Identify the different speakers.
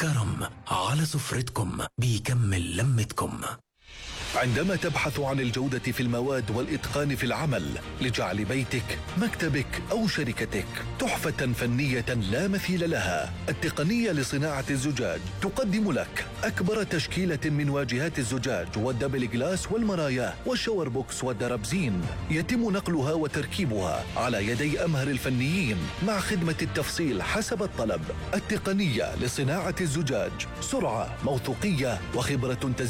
Speaker 1: كرم على سفرتكم بيكمل لمتكم.
Speaker 2: عندما تبحث عن الجودة في المواد والإتقان في العمل لجعل بيتك، مكتبك أو شركتك تحفة فنية لا مثيل لها، التقنية لصناعة الزجاج تقدم لك أكبر تشكيلة من واجهات الزجاج والدبل جلاس والمرايا والشاور بوكس والدرابزين، يتم نقلها وتركيبها على يدي أمهر الفنيين مع خدمة التفصيل حسب الطلب. التقنية لصناعة الزجاج، سرعة، موثوقية وخبرة